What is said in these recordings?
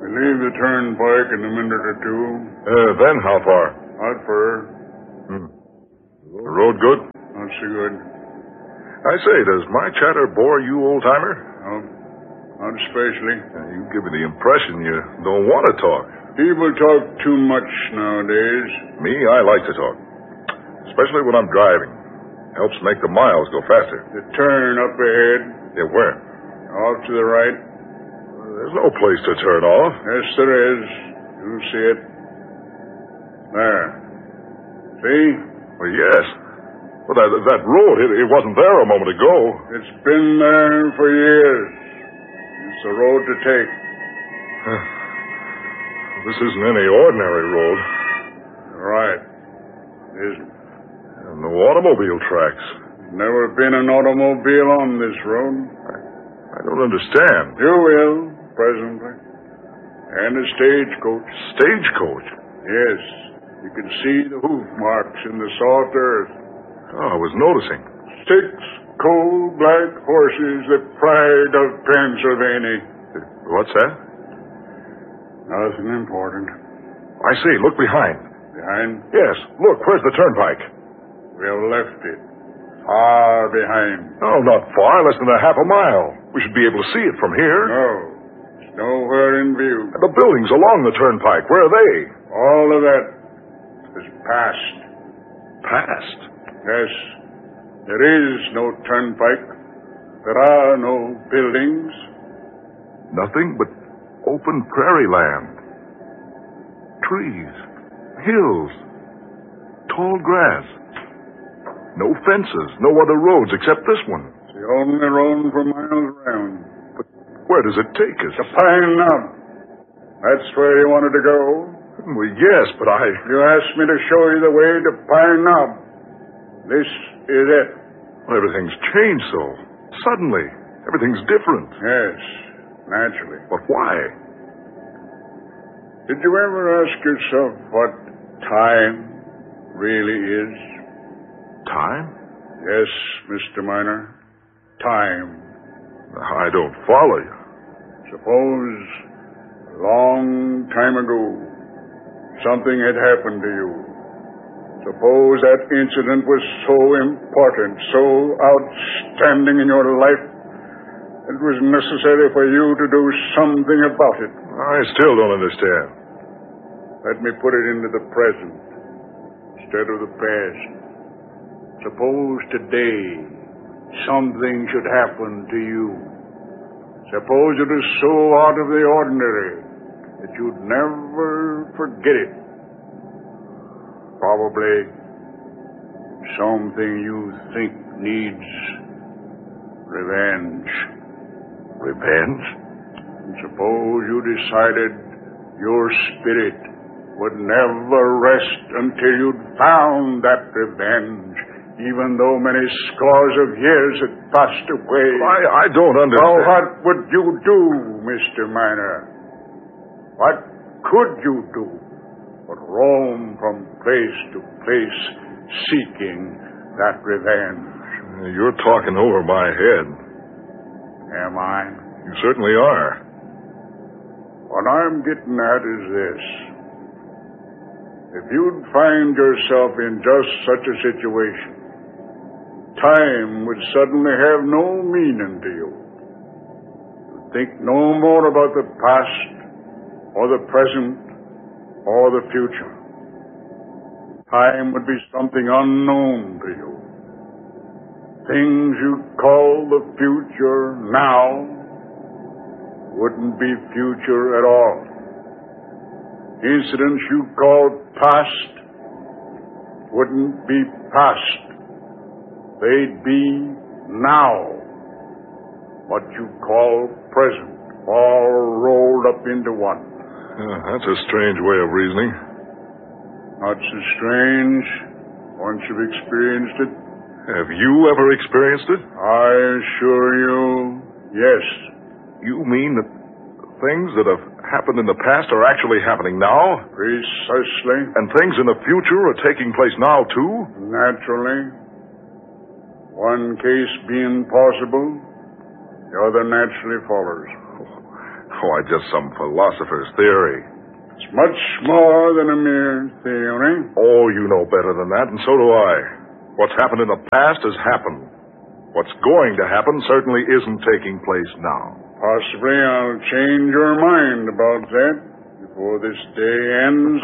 We leave the turnpike in a minute or two. Then how far? Not far. The road good? Not so good. I say, does my chatter bore you, old-timer? No, not especially. You give me the impression you don't want to talk. People talk too much nowadays. Me, I like to talk. Especially when I'm driving. Helps make the miles go faster. The turn up ahead. Yeah, where? Off to the right. There's no place to turn off. Yes, there is. You see it. There. See? Well, yes. But that road, it wasn't there a moment ago. It's been there for years. It's the road to take. This isn't any ordinary road. Right. It isn't. No automobile tracks. Never been an automobile on this road. I don't understand. You will, presently. And a stagecoach. Stagecoach? Yes. You can see the hoof marks in the soft earth. Oh, I was noticing. 6 coal-black horses, the pride of Pennsylvania. What's that? Nothing important. I see. Look behind. Behind? Yes. Look, where's the turnpike? We have left it. Far behind. Oh, not far. Less than a half a mile. We should be able to see it from here. No. It's nowhere in view. And the buildings along the turnpike, where are they? All of that is past. Past? Yes. There is no turnpike. There are no buildings. Nothing but open prairie land. Trees. Hills. Tall grass. No fences. No other roads except this one. It's the only road for miles around. But where does it take us? To Pine Knob. That's where you wanted to go. Well, yes, but You asked me to show you the way to Pine Knob. This is it. Well, everything's changed so. Suddenly. Everything's different. Yes, naturally. But why? Did you ever ask yourself what time really is? Time? Yes, Mr. Miner. Time. I don't follow you. Suppose a long time ago something had happened to you. Suppose that incident was so important, so outstanding in your life, it was necessary for you to do something about it. I still don't understand. Let me put it into the present instead of the past. Suppose today something should happen to you. Suppose it is so out of the ordinary that you'd never forget it. Probably something you think needs revenge. Revenge? And suppose you decided your spirit would never rest until you'd found that revenge, even though many scores of years had passed away. I don't understand. Now, what would you do, Mr. Miner? What could you do but roam from place to place seeking that revenge? You're talking over my head. Am I? You certainly are. What I'm getting at is this. If you'd find yourself in just such a situation, time would suddenly have no meaning to you. You'd think no more about the past or the present or the future. Time would be something unknown to you. Things you call the future now wouldn't be future at all. Incidents you call past wouldn't be past. They'd be now. What you call present, all rolled up into one. That's a strange way of reasoning. Not so strange once you've experienced it. Have you ever experienced it? I assure you, yes. You mean that things that have happened in the past are actually happening now? Precisely. And things in the future are taking place now, too? Naturally. One case being possible, the other naturally follows. Why, just some philosopher's theory. It's much more than a mere theory. Oh, you know better than that, and so do I. What's happened in the past has happened. What's going to happen certainly isn't taking place now. Possibly I'll change your mind about that before this day ends.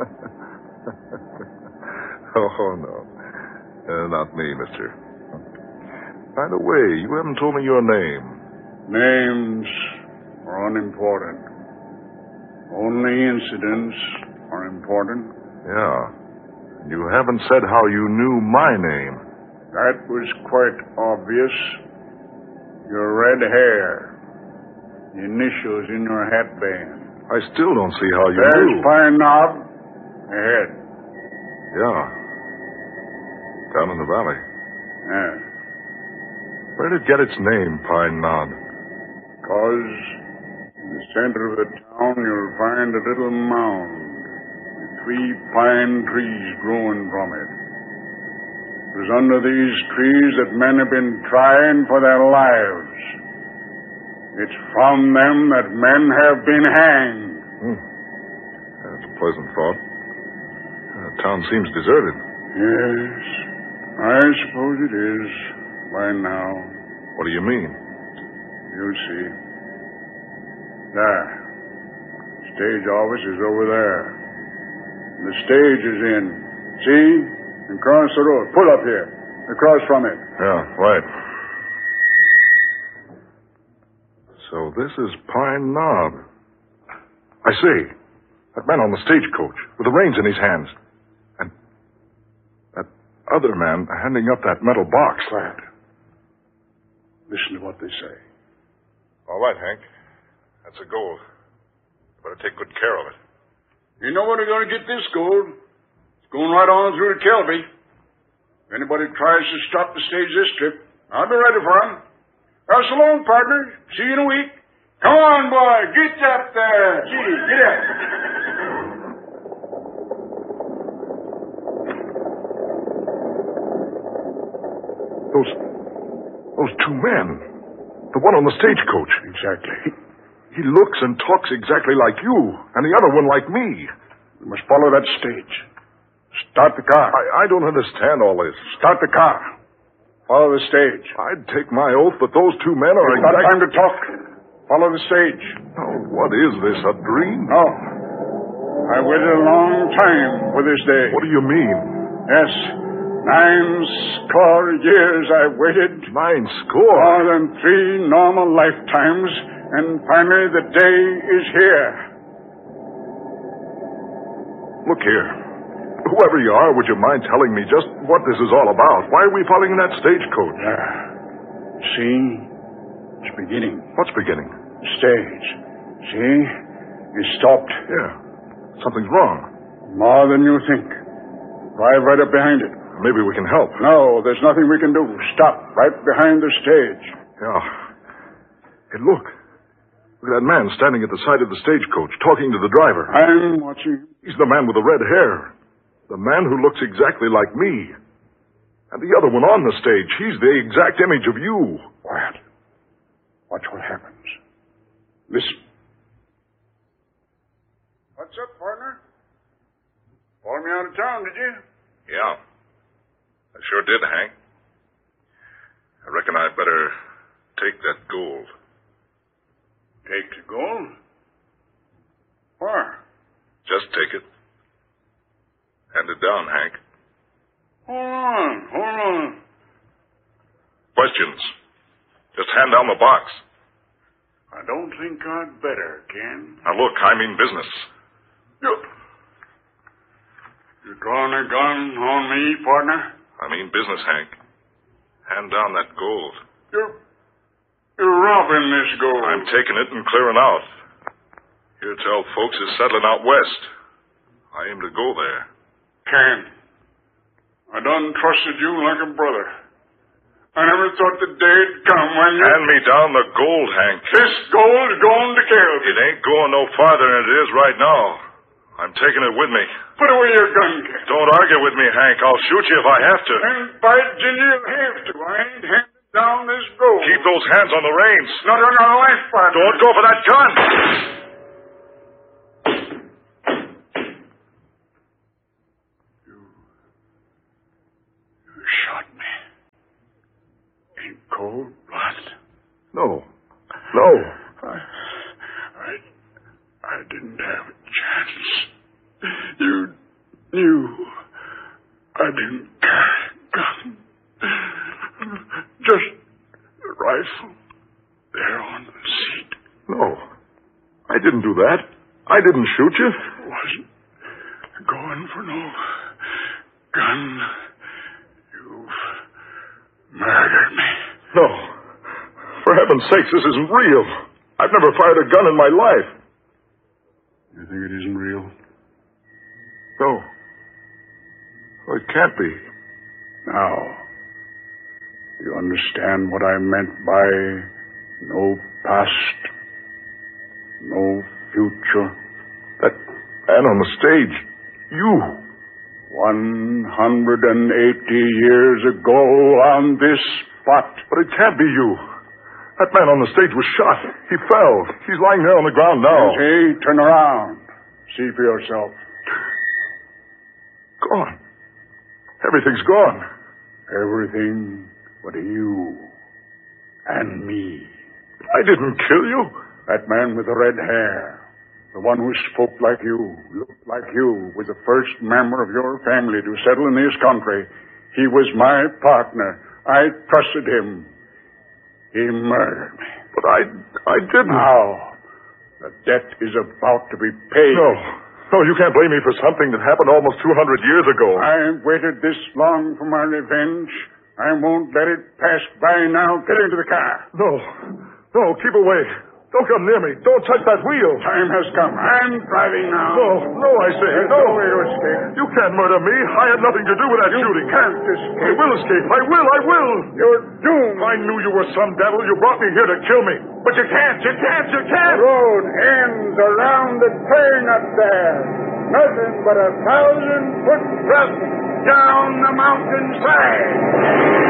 Oh, no. Not me, mister. By the way, you haven't told me your name. Names are unimportant. Only incidents are important. Yeah. You haven't said how you knew my name. That was quite obvious. Your red hair. The initials in your hatband. I still don't see how you There's knew. Pine Knob. Ahead. Yeah. Down in the valley. Yeah. Where did it get its name, Pine Knob? Because in the center of the town you'll find a little mound with 3 pine trees growing from it. It was under these trees that men have been trying for their lives. It's from them that men have been hanged. That's a pleasant thought. The town seems deserted. Yes, I suppose it is by now. What do you mean? You'll see. There. Stage office is over there. The stage is in. See? Across the road. Pull up here. Across from it. Yeah, right. So this is Pine Knob. I see. That man on the stagecoach with the reins in his hands. And that other man handing up that metal box. Quiet. Listen to what they say. All right, Hank. That's a gold. Better take good care of it. You know where they're going to get this gold? It's going right on through to Kelby. If anybody tries to stop the stage this trip, I'll be ready for them. Now, so long, partner. See you in a week. Come on, boy. Get up there. Gee, get up. Those 2 men. The one on the stagecoach. Exactly. He looks and talks exactly like you, and the other one like me. We must follow that stage. Start the car. I don't understand all this. Start the car. Follow the stage. I'd take my oath that those 2 men are It's not time to talk. Follow the stage. Oh, what is this, a dream? No. I waited a long time for this day. What do you mean? Yes. 90 years I waited. 90? More than 3 normal lifetimes. And finally the day is here. Look here. Whoever you are, would you mind telling me just what this is all about? Why are we following that stagecoach? See? It's beginning. What's beginning? Stage. See? It's stopped. Yeah. Something's wrong. More than you think. Drive right up behind it. Maybe we can help. No, there's nothing we can do. Stop right behind the stage. Yeah. Hey, look. Look at that man standing at the side of the stagecoach, talking to the driver. I'm watching. He's the man with the red hair. The man who looks exactly like me. And the other one on the stage, he's the exact image of you. Quiet. Watch what happens. Listen. What's up, partner? Followed me out of town, did you? Yeah. I sure did, Hank. I reckon I'd better take that gold. Take the gold? Where? Just take it. Hand it down, Hank. Hold on. Questions? Just hand down the box. I don't think I'd better, Ken. Now, look, I mean business. You drawing a gun on me, partner? I mean business, Hank. Hand down that gold. You're robbing this gold. I'm taking it and clearing out. Here tell folks is settling out west. I aim to go there. Ken, I done trusted you like a brother. I never thought the day'd come when you... Hand me down the gold, Hank. This gold's going to Kelby. It ain't going no farther than it is right now. I'm taking it with me. Put away your gun, Ken. Don't argue with me, Hank. I'll shoot you if I have to. And by Ginger, you'll have to. I ain't handing down this road. Keep those hands on the reins. Not on the left one. Don't go for that gun. You shot me. In cold blood. No. No. I didn't have a chance. You knew I didn't carry a gun. Just the rifle there on the seat. No. I didn't do that. I didn't shoot you. Wasn't going for no gun. You've murdered me. No. For heaven's sakes, this isn't real. I've never fired a gun in my life. You think it isn't real? No. Well, it can't be. Now, you understand what I meant by no past, no future? That man on the stage, you. 180 years ago on this spot. But it can't be you. That man on the stage was shot. He fell. He's lying there on the ground now. Hey, turn around. See for yourself. Gone. Everything's gone. Everything but you and me. I didn't kill you. That man with the red hair, the one who spoke like you, looked like you, was the first member of your family to settle in this country. He was my partner. I trusted him. He murdered me. But I didn't. Now, the debt is about to be paid. No, you can't blame me for something that happened almost 200 years ago. I've waited this long for my revenge. I won't let it pass by now. Get into the car. No, keep away. Don't come near me. Don't touch that wheel. Time has come. I'm driving now. No, I say. There's No. no way to escape. You can't murder me. I had nothing to do with that You shooting. can't escape. I will escape. I will. You're doomed. I knew you were some devil. You brought me here to kill me. But you can't. The road ends around the turn up there. Nothing but 1,000-foot drop down the mountainside.